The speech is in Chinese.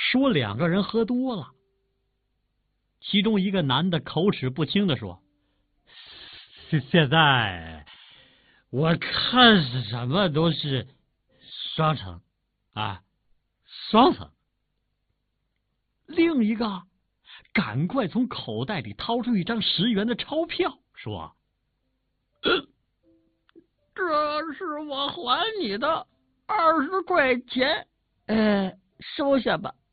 说2个人喝多了。其中一个男的口齿不清的说：“现在我看什么都是双层啊，双层。”另一个赶快从口袋里掏出一张10元的钞票，说：“ 这是我还你的20块钱，收下吧。”